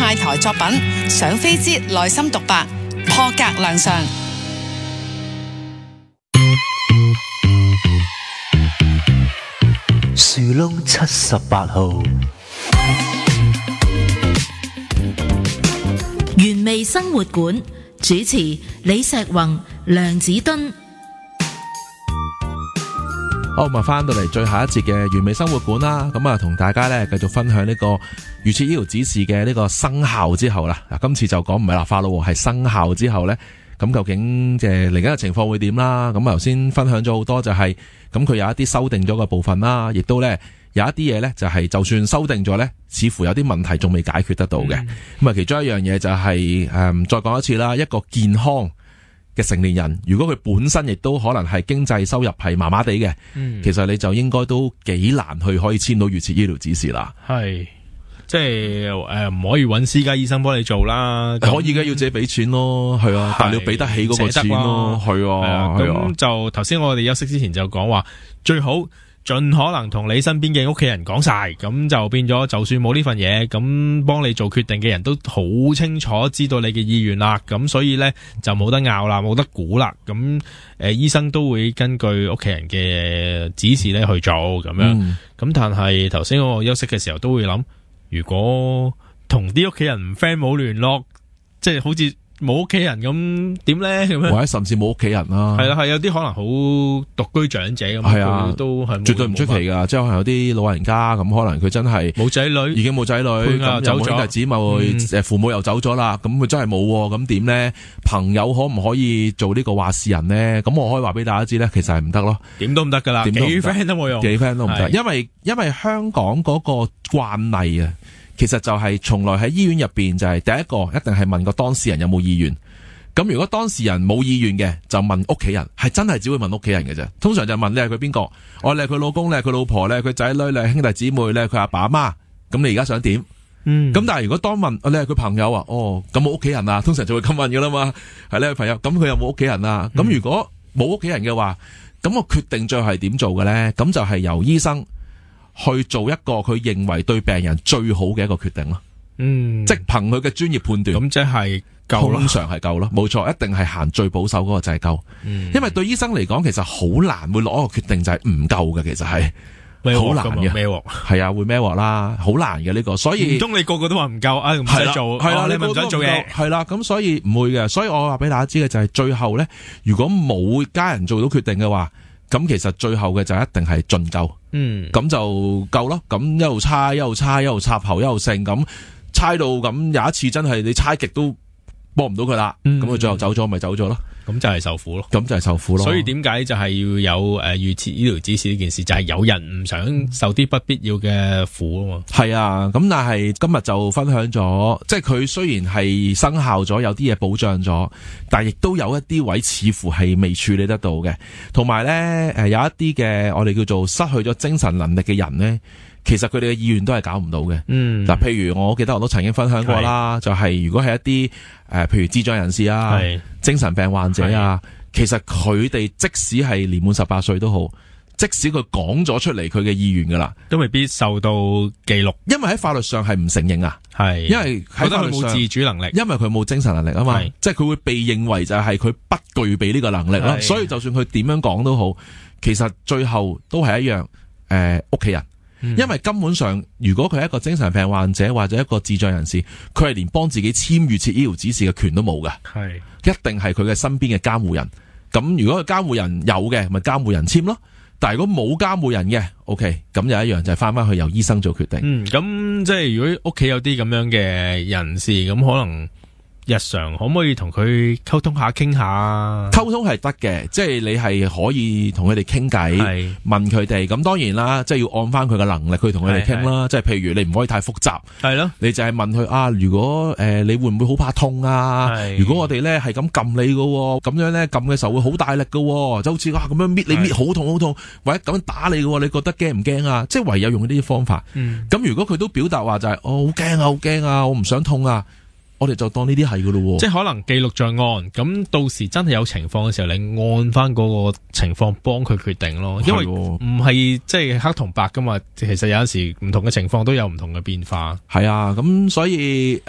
賣台作品《想飛之內心獨白》破格亮相。 樹窿78號， 原味生活館主持李石宏、梁子敦。 好，咁翻到嚟最後一節嘅原味生活館啦，咁啊同大家咧繼續分享呢個預設醫療指示嘅呢個生效之後啦。嗱，今次就講唔係立法咯，係生效之後咧，咁究竟即係嚟緊嘅情況會點啦？咁頭先分享咗好多就係，咁佢有一啲修訂咗嘅部分啦，亦都咧有一啲嘢咧就係就算修訂咗咧，似乎有啲問題仲未解決得到嘅。咁啊，其中一樣嘢就係再講一次啦，一個健康嘅成年人，如果佢本身亦都可能係經濟收入係麻麻地嘅，其實你就應該都幾難去可以簽到預設醫療指示啦。 係，即係唔可以揾私家醫生幫你做啦。 可以嘅，要自己俾錢咯，係啊，但係你要俾得起嗰個錢咯，係啊。 咁就頭先我哋休息之前就講話，最好盡可能同你身邊嘅屋企人講晒，咁就變咗就算冇呢份嘢，咁幫你做決定嘅人都好清楚知道你嘅意願啦，咁所以呢，就冇得拗啦，冇得估啦，咁醫生都會根據屋企人嘅指示咧去做咁樣，咁但係頭先我休息嘅時候都會諗，如果同啲屋企人唔 friend 冇聯絡，即係好似冇屋企人咁點咧？咁樣或者甚至冇屋企人啦， 係啦，係有啲可能好獨居長者咁，係啊，都係絕對唔出奇噶。即係可能有啲老人家咁，可能佢真係冇仔女， 已經冇仔女，咁有兄弟姊妹，父母又走咗啦，咁佢真係冇，咁點咧？朋友可唔可以做呢個話事人咧？咁我可以話俾大家知咧，其實係唔得咯， 點都唔得噶啦，幾 friend 都冇用， 幾 friend 都唔得，因為香港嗰個慣例啊。其實就係從來喺醫院入邊就係第一個一定係問個當事人有冇意願，咁如果當事人冇意願嘅就問屋企人，係真係只會問屋企人嘅啫。通常就問你係佢邊個，你係佢老公，你係佢老婆，你係佢仔女，你係兄弟姊妹，你係佢阿爸阿媽，咁你而家想點？咁但係如果當問你係佢朋友啊，咁冇屋企人啊，通常就會咁問噶啦嘛，係咧朋友，咁佢有冇屋企人啊？咁如果冇屋企人嘅話，咁個決定最後係點做嘅咧？咁就係由醫生去做一個佢認為對病人最好嘅一個決定咯，即係憑佢嘅專業判斷， 咁即係夠， 通常係夠咯，冇錯，一定係行最保守嗰個就係夠，因為對醫生嚟講，其實好難會攞一個決定就係唔夠嘅，其實係好難嘅，係啊，會孭鑊啦，好難嘅呢個，所以唔通你個個都話唔夠啊，唔使做，係啦，你咪唔想做嘢， 係啦，咁所以唔會嘅，所以我話俾大家知嘅就係最後咧，如果冇家人做到決定嘅話。咁其實最後嘅就一定係盡夠，咁就夠咯。咁一路猜，一路猜，一路插喉，一路剩，咁猜到咁有一次真係你猜極都幫唔到佢啦，咁佢最後走咗咪走咗咯。 咁就係受苦咯。 咁就係受苦咯。 所以點解就係要有預設醫療指示呢件事，就係有人唔想受啲不必要嘅苦啊嘛。 係啊，咁但係今日就分享咗，即係佢雖然係生效咗，有啲嘢保障咗，但係亦都有一啲位似乎係未處理得到嘅，同埋咧有一啲嘅我哋叫做失去咗精神能力嘅人咧。其實佢哋嘅意願都係搞唔到嘅。嗱，譬如我記得我都曾經分享過啦，就係如果係一啲譬如智障人士啊、精神病患者啊，其實佢哋即使係年滿18歲都好，即使佢講咗出嚟佢嘅意願噶啦， 都未必受到記錄， 因為喺法律上係唔承認啊。係，因為喺法律上覺得佢冇自主能力， 因為佢冇精神能力啊嘛，即係佢會被認為就係佢不具備呢個能力啦。所以就算佢點樣講都好，其實最後都係一樣屋企人。因為根本上，如果佢係一個精神病患者或者一個智障人士，佢係連幫自己簽預設醫療指示嘅權都冇嘅，一定係佢嘅身邊嘅監護人。咁如果佢監護人有嘅，咪監護人簽咯。但係如果冇監護人嘅 ，OK， 咁有一樣就係翻去由醫生做決定。 咁即係如果屋企有啲咁樣嘅人士，咁可能日常可唔可以同佢溝通下傾下？ 溝通係得嘅，即係你係可以同佢哋傾偈，問佢哋。咁當然啦，即係要按翻佢嘅能力去同佢哋傾啦。即係譬如你唔可以太複雜，係咯，你就係問佢啊，如果你會唔會好怕痛啊？如果我哋咧係咁撳你嘅，咁樣咧撳嘅時候會好大力嘅，就好似咁樣搣你搣好痛好痛，或者咁樣打你嘅，你覺得驚唔驚啊？即係唯有用呢啲方法。咁如果佢都表達話就係好驚啊，好驚啊，我唔想痛啊。我哋就當呢啲係噶咯， 即係可能記錄在案，咁到時真係有情況嘅時候，你按翻嗰個情況幫佢決定咯。因為唔係即係黑同白噶嘛，其實有陣時唔同嘅情況都有唔同嘅變化。 係啊，咁所以